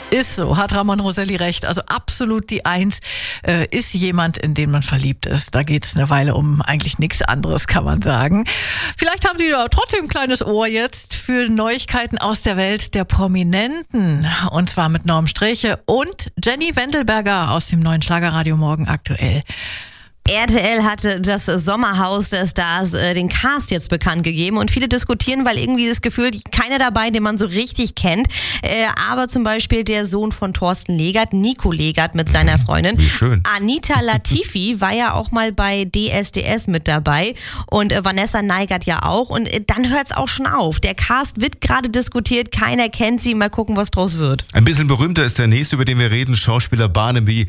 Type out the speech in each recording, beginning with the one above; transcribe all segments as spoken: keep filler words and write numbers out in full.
Ist so, hat Ramon Roselli recht. Also absolut die Eins äh, ist jemand, in den man verliebt ist. Da geht es eine Weile um eigentlich nichts anderes, kann man sagen. Vielleicht haben Sie ja trotzdem ein kleines Ohr jetzt für Neuigkeiten aus der Welt der Prominenten. Und zwar mit Norm Sträche und Jenny Wendelberger aus dem neuen Schlagerradio Morgen aktuell. R T L hatte das Sommerhaus der Stars, äh, den Cast jetzt bekannt gegeben und viele diskutieren, weil irgendwie das Gefühl, keiner dabei, den man so richtig kennt, äh, aber zum Beispiel der Sohn von Thorsten Legert, Nico Legert mit seiner Freundin. Wie schön. Anita Latifi war ja auch mal bei D S D S mit dabei und äh, Vanessa Neigert ja auch und äh, dann hört's auch schon auf. Der Cast wird gerade diskutiert, keiner kennt sie, mal gucken, was draus wird. Ein bisschen berühmter ist der nächste, über den wir reden, Schauspieler Barnaby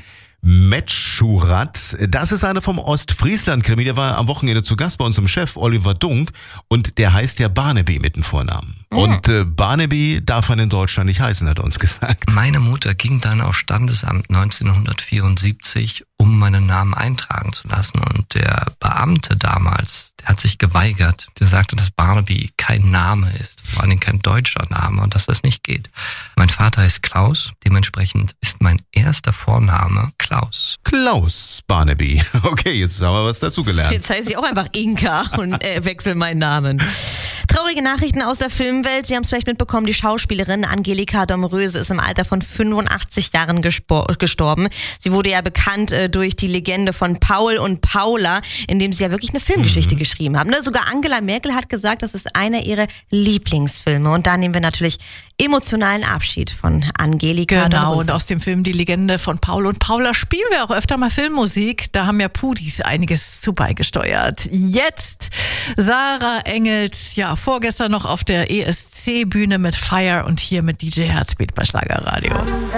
Medschurat. Das ist einer vom Ostfriesland-Krimi, der war am Wochenende zu Gast bei unserem Chef Oliver Dunk und der heißt ja Barnaby mit dem Vornamen. Mhm. Und äh, Barnaby darf man in Deutschland nicht heißen, hat er uns gesagt. Meine Mutter ging dann aufs Standesamt neunzehnhundertvierundsiebzig, um meinen Namen eintragen zu lassen und der Beamte damals, der hat sich geweigert. Der sagte, dass Barnaby kein Name ist, vor allem kein deutscher Name und dass das nicht geht. Mein Vater heißt Klaus, dementsprechend ist mein erster Vorname Klaus. Klaus Barnaby. Okay, jetzt haben wir was dazugelernt. Jetzt heiße ich auch einfach Inka und äh, wechsle meinen Namen. Traurige Nachrichten aus der Filmwelt. Sie haben es vielleicht mitbekommen, die Schauspielerin Angelika Domröse ist im Alter von fünfundachtzig Jahren gespor- gestorben. Sie wurde ja bekannt äh, durch die Legende von Paul und Paula, in dem sie ja wirklich eine Filmgeschichte mhm. geschrieben haben. Ne? Sogar Angela Merkel hat gesagt, das ist einer ihrer Lieblingsfilme. Und da nehmen wir natürlich emotionalen Abschied von Angelika Genau, Domröse. Und aus dem Film Die Legende von Paul und Paula spielen wir auch öfter mal Filmmusik. Da haben ja Pudis einiges zu beigesteuert. Jetzt Sarah Engels, ja, vorgestern noch auf der E S C-Bühne mit Fire und hier mit D J Herzbeat bei Schlagerradio.